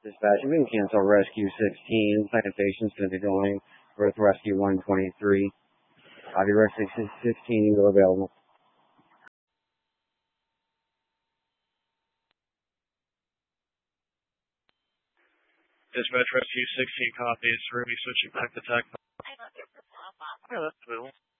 Dispatch, we can cancel Rescue 16. Second station's going to be going with Rescue 123. I'll be Rescue 16, you go available. Dispatch Rescue 16 copies. Ruby switching back to TAC. Yeah, that's cool.